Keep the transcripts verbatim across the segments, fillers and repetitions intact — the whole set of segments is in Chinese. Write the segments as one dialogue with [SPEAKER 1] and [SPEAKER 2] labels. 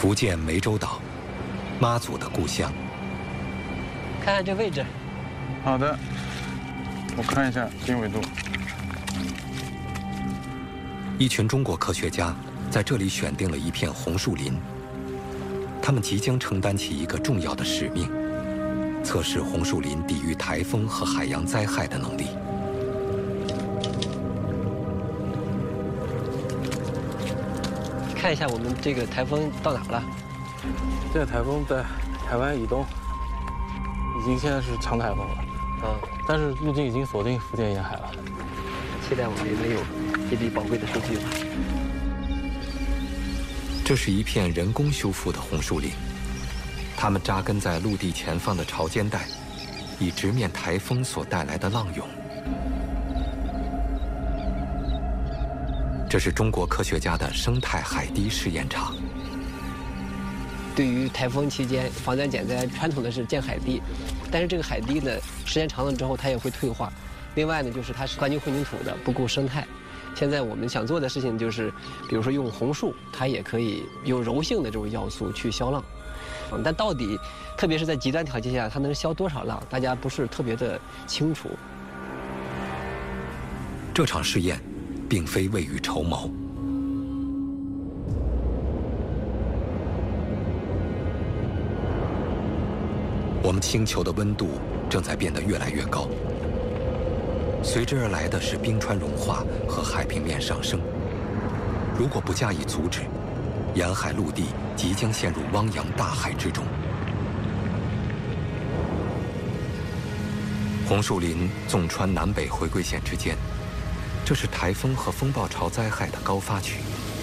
[SPEAKER 1] 福建湄洲岛，妈祖的故乡。
[SPEAKER 2] 看看这位置。
[SPEAKER 3] 好的，我看一下经纬度。
[SPEAKER 1] 一群中国科学家在这里选定了一片红树林，他们即将承担起一个重要的使命，测试红树林抵御台风和海洋灾害的能力。
[SPEAKER 2] 看一下我们这个台风到哪了？
[SPEAKER 4] 这个台风在台湾以东，已经现在是强台风了。
[SPEAKER 2] 嗯，
[SPEAKER 4] 但是路径已经锁定福建沿海了。
[SPEAKER 2] 期待我们也能有这笔宝贵的数据吧。
[SPEAKER 1] 这是一片人工修复的红树林，它们扎根在陆地前方的潮间带，以直面台风所带来的浪涌。这是中国科学家的生态海堤试验场。
[SPEAKER 2] 对于台风期间防灾减灾，传统的是建海堤，但是这个海堤呢，时间长了之后它也会退化。另外呢，就是它是干净混凝土的，不顾生态。现在我们想做的事情就是，比如说用红树，它也可以用柔性的这种要素去消浪。嗯，但到底，特别是在极端条件下，它能消多少浪，大家不是特别的清楚。
[SPEAKER 1] 这场试验并非未雨绸缪。我们星球的温度正在变得越来越高，随之而来的是冰川融化和海平面上升。如果不加以阻止，沿海陆地即将陷入汪洋大海之中。红树林纵穿南北回归线之间，这是台风和风暴潮灾害的高发区。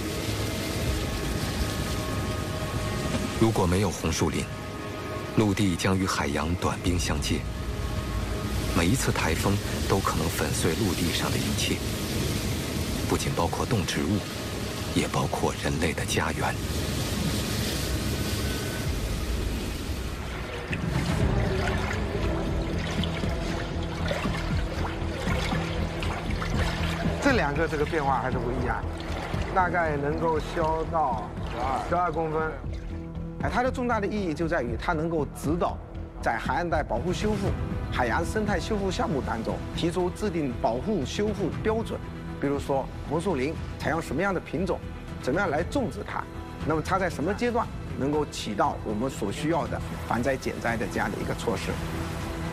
[SPEAKER 1] 如果没有红树林，陆地将与海洋短兵相接，每一次台风都可能粉碎陆地上的一切，不仅包括动植物，也包括人类的家园。
[SPEAKER 5] 这两个这个变化还是不一样，大概能够消到十二公分。哎，它的重大的意义就在于它能够指导在海岸带保护修复、海洋生态修复项目当中提出制定保护修复标准，比如说红树林采用什么样的品种，怎么样来种植它，那么它在什么阶段能够起到我们所需要的防灾减灾的这样的一个措施。